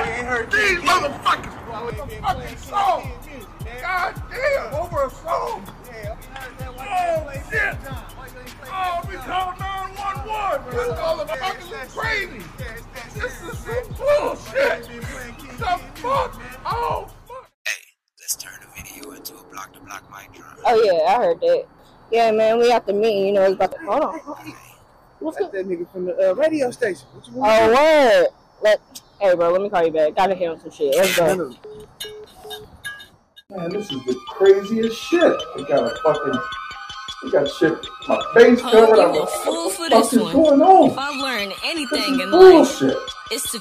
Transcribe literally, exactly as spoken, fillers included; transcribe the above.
These motherfuckers. Over a fucking song. God damn. Over a song. Oh, shit. Oh, we call nine one one. This motherfucker is crazy. This is some bullshit. The fuck? Oh, fuck. Hey, let's turn the video into a block to block mic drop. Oh, yeah, I heard that. Yeah, man, we at the meeting. You know, it's about to. Hold on. What's That's that nigga from the uh, radio station. What you want? Oh, word. Let, hey, bro, let me call you back. Gotta hear some shit. Let's go. Man, this is the craziest shit. They got a fucking, they got shit, my face covered. Oh, I'm you like, a fool for what this the fuck one. is going on? If I've learned This anything is in life, bullshit. it's to